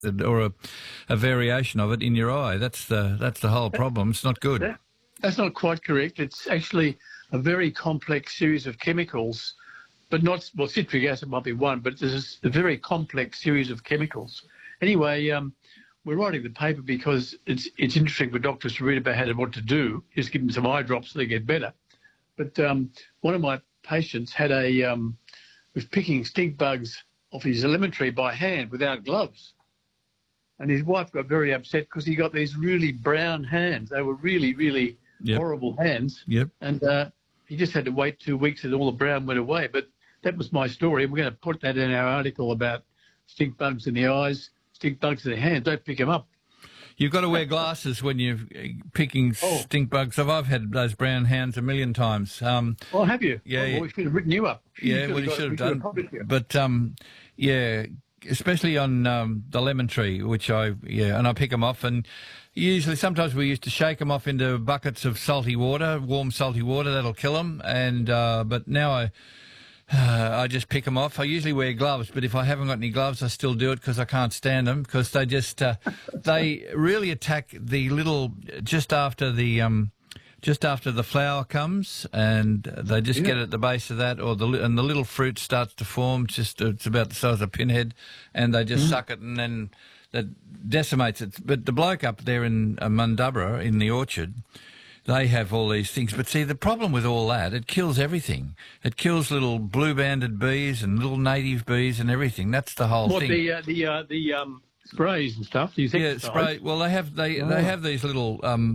or a variation of it in your eye. That's the whole problem. It's not good. That's not quite correct. It's actually a very complex series of chemicals, but not, well, citric acid might be one, but there's a very complex series of chemicals. Anyway, we're writing the paper because it's interesting for doctors to read about what to do. Just give them some eye drops so they get better. But one of my patients had was picking stink bugs off his lemon tree by hand without gloves. And his wife got very upset because he got these really brown hands. They were really, really horrible hands. Yep. And he just had to wait 2 weeks and all the brown went away. But that was my story. We're going to put that in our article about stink bugs in the eyes, stink bugs in the hands. Don't pick them up. You've got to wear glasses when you're picking stink bugs. I've had those brown hands a million times. Oh, have you? Yeah. We should have written you up. Yeah, well, you should have done. But, yeah, especially on the lemon tree, which I pick them off. And usually, sometimes we used to shake them off into buckets of salty water, warm salty water. That'll kill them. And but now I just pick them off. I usually wear gloves, but if I haven't got any gloves, I still do it because I can't stand them because they just they really attack the little just after the flower comes, and they just get at the base of that, and the little fruit starts to form. It's about the size of a pinhead, and they just suck it, and then that decimates it. But the bloke up there in Mundubbera in the orchard, they have all these things. But see, the problem with all that, it kills everything. It kills little blue-banded bees and little native bees and everything. That's the whole thing. The sprays and stuff? Spray. Well, they have these little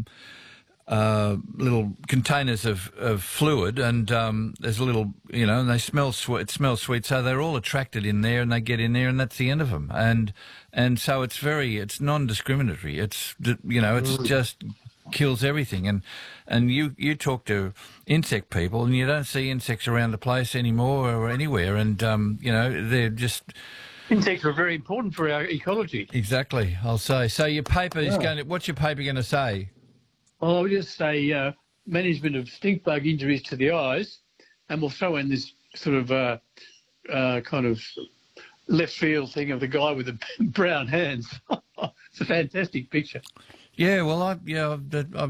little containers of fluid, and there's a little, and they smell sweet. It smells sweet, so they're all attracted in there, and they get in there, and that's the end of them. And so it's non-discriminatory. It's just kills everything. And you talk to insect people, and you don't see insects around the place anymore or anywhere. And they're just. Insects are very important for our ecology. Exactly, I'll say. So your paper is going to. What's your paper going to say? Well, I'll just say management of stink bug injuries to the eyes, and we'll throw in this sort of kind of left field thing of the guy with the brown hands. It's a fantastic picture. Yeah, well, I've had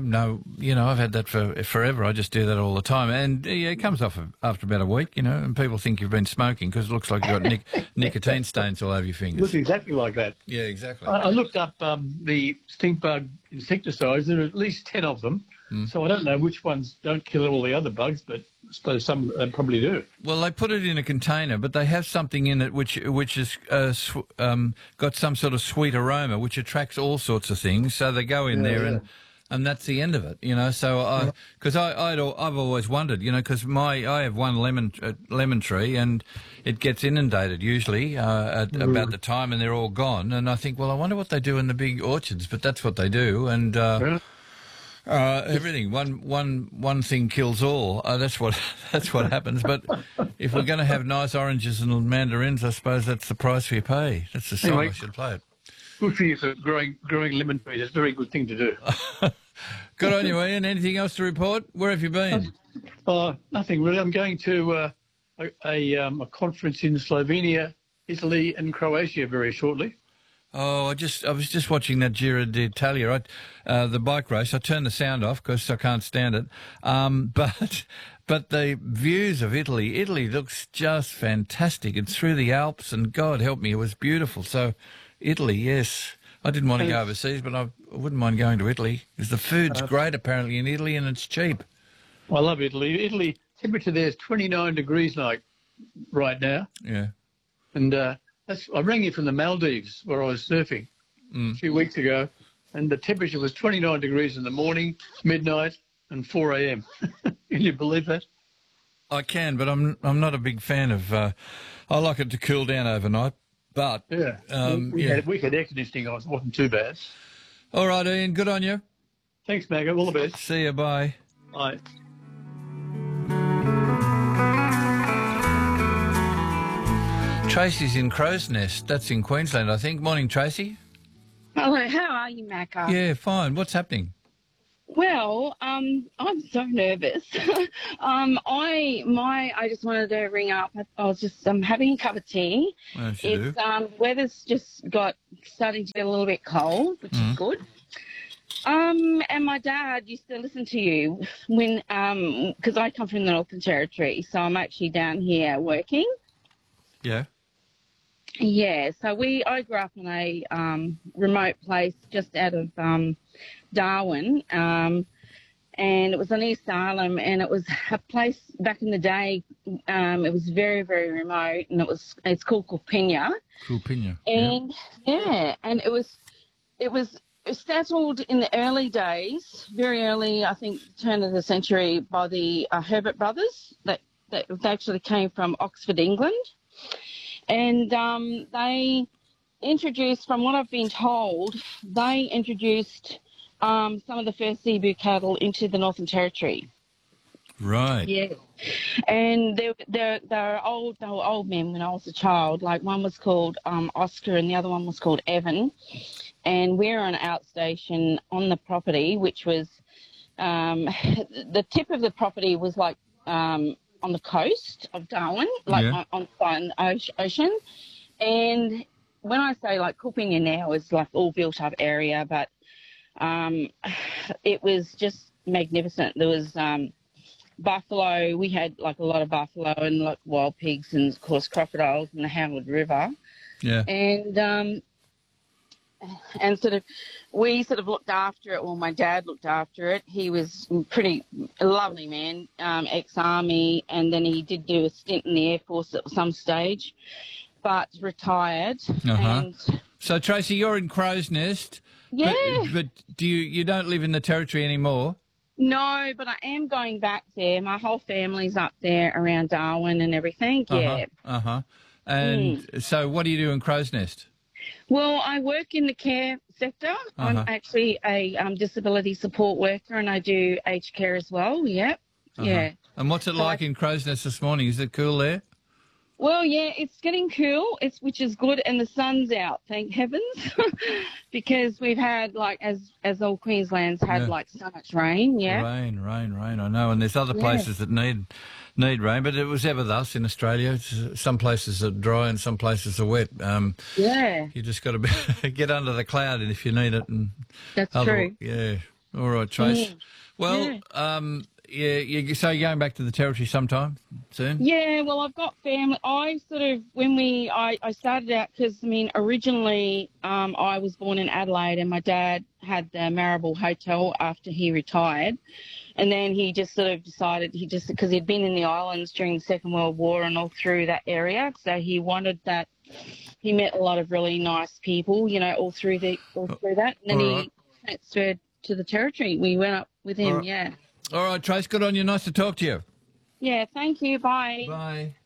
that for forever. I just do that all the time, and it comes off after about a week, and people think you've been smoking because it looks like you've got nicotine stains all over your fingers. It looks exactly like that. Yeah, exactly. I looked up the stink bug insecticides. There are at least 10 of them, so I don't know which ones don't kill all the other bugs, but I suppose some probably do. Well, they put it in a container, but they have something in it which has got some sort of sweet aroma, which attracts all sorts of things. So they go in there, and that's the end of it, So because I've always wondered, because I have one lemon tree, and it gets inundated usually at about the time, and they're all gone. And I think, well, I wonder what they do in the big orchards, but that's what they do, and. Everything. One thing kills all. That's what happens. But if we're going to have nice oranges and mandarins, I suppose that's the price we pay. That's the song I should play it. Good for you for growing lemon trees. That's a very good thing to do. Good on you, Ian. Anything else to report? Where have you been? Nothing really. I'm going to a conference in Slovenia, Italy, and Croatia very shortly. Oh, I was just watching that Giro d'Italia, the bike race. I turned the sound off because I can't stand it. But the views of Italy looks just fantastic. It's through the Alps, and God help me, it was beautiful. So, Italy, yes. I didn't want to go overseas, but I wouldn't mind going to Italy because the food's great apparently in Italy, and it's cheap. I love Italy. Italy, temperature there is 29 degrees right now. Yeah. And I rang you from the Maldives where I was surfing a few weeks ago, and the temperature was 29 degrees in the morning, midnight, and 4 a.m. Can you believe that? I can, but I'm not a big fan of. I like it to cool down overnight, but we had air conditioning. It wasn't too bad. All right, Ian. Good on you. Thanks, Maggo. All the best. See you. Bye. Bye. Tracy's in Crow's Nest. That's in Queensland, I think. Morning, Tracy. Hello, how are you, Macca? Yeah, fine. What's happening? Well, I'm so nervous. I just wanted to ring up. I was just having a cup of tea. As you It's do. weather's just got starting to get a little bit cold, which is good. And my dad used to listen to you when because I come from the Northern Territory, so I'm actually down here working. Yeah. Yeah, so I grew up in a remote place just out of Darwin. And it was on East Salem, and it was a place back in the day. It was very, very remote, and it's called Copinya. Copinya. And and it was settled in the early days, very early, I think, turn of the century, by the Herbert brothers that actually came from Oxford, England, and they introduced, from what I've been told, they introduced some of the first zebu cattle into the Northern Territory. Right. Yeah, and they were old men when I was a child. Like, one was called Oscar and the other one was called Evan. And we're on an outstation on the property, which was the tip of the property was like on the coast of Darwin, like on the ocean. And when I say, like, Copinya now is like all built up area, but it was just magnificent. There was buffalo. We had like a lot of buffalo and like wild pigs and, of course, crocodiles in the Howard River. Yeah. And sort of, we sort of looked after it. Well, my dad looked after it. He was a lovely man, ex-army, and then he did do a stint in the Air Force at some stage, but retired. And so, Tracy, you're in Crow's Nest. Yeah. But you don't live in the Territory anymore? No, but I am going back there. My whole family's up there around Darwin and everything. Yeah. And so what do you do in Crow's Nest? Well, I work in the care sector. I'm actually a disability support worker, and I do aged care as well. Yep. Yeah. And what's it like in Crow's Nest this morning? Is it cool there? Well, yeah, it's getting cool, which is good, and the sun's out, thank heavens, because we've had, like, as all Queensland's had, like, so much rain. Yeah. Rain. I know, and there's other places that need rain, but it was ever thus in Australia. Some places are dry and some places are wet. You just got to get under the cloud if you need it. And that's true. Yeah. All right, Trace. Well, so you're going back to the Territory sometime soon? Yeah, well, I've got family. I started out because, originally I was born in Adelaide, and my dad had the Marrable Hotel after he retired. And then he just sort of decided, because he'd been in the islands during the Second World War and all through that area, so he wanted that. He met a lot of really nice people, all through that. And then he transferred to the Territory. We went up with him, All right, Trace, good on you. Nice to talk to you. Yeah, thank you. Bye. Bye.